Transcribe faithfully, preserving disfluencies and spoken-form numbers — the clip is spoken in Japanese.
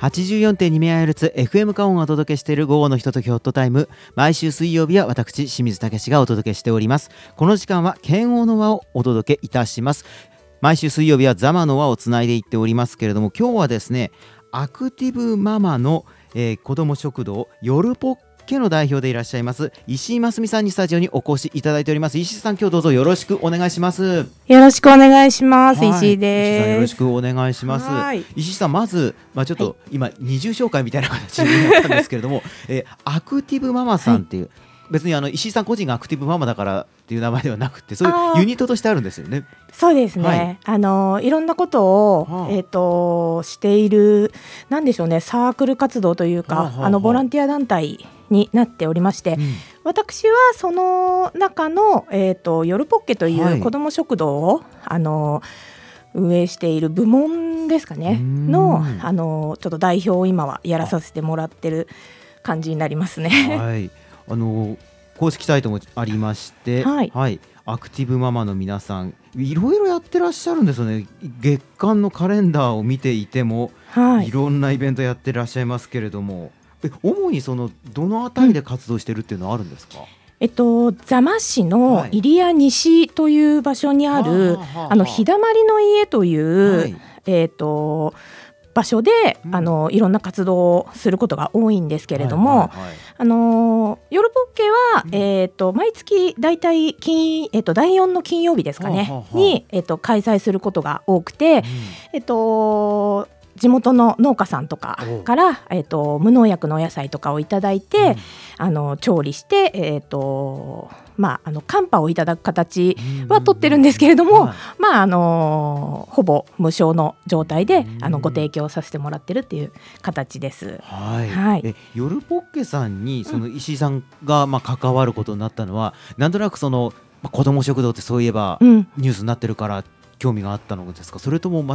はちじゅうよんてんにメガヘルツ エフエム 化音をお届けしている午後のひとときホットタイム。毎週水曜日は私清水武がお届けしております。この時間は剣王の輪をお届けいたします。毎週水曜日はザマの輪をつないでいっておりますけれども、今日はですねアクティブママの、えー、子ども食堂夜ポッケの代表でいらっしゃいます石井真澄さんにスタジオにお越しいただいております。石井さん、今日どうぞよろしくお願いします。 よろしくお願いします。 はい、 石井です。 石井さん、よろしくお願いします。石井さん、まず、まあ、ちょっと今二重紹介みたいな形になったんですけれども、えー、アクティブママさんっていう、はい、別にあの石井さん個人がアクティブママだからっていう名前ではなくて、そういうユニットとしてあるんですよね。 そうですね、はい、あのいろんなことを、はあえー、としている、なんでしょうね、サークル活動というか、はあはあ、あのボランティア団体になっておりまして、うん、私はその中の、えー、と夜ポッケという子ども食堂を、はい、あの運営している部門ですかねの、あのちょっと代表を今はやらさせてもらってる感じになりますね。 はい、あの公式サイトもありまして、はいはい、アクティブママの皆さんいろいろやってらっしゃるんですよね。月間のカレンダーを見ていても、はい、いろんなイベントやってらっしゃいますけれども、え主にそのどのあたりで活動してるっていうのはあるんですか？うん、 えっと、座間市の入谷西という場所にある、はい、あの日だまりの家という、はい、えっと場所で、うん、あのいろんな活動をすることが多いんですけれども、はいはいはい、あの夜ポッケは、うん、えー、と毎月だいたい金、えー、とだいよんの金曜日ですかね、はあはあ、に、えー、と開催することが多くて、うん、えー、と地元の農家さんとかから、えー、と無農薬のお野菜とかをいただいて、うん、あの調理して、えーとまあ、あのカンパをいただく形は取ってるんですけれども、うん、はい、まああのほぼ無償の状態で、うん、あのご提供させてもらってるっていう形です。 はいはい、え夜ポッケさんにその石井さんが、まあ、関わることになったのは、うん、なんとなくその、まあ、子ども食堂ってそういえば、うん、ニュースになってるから興味があったのですか？それとも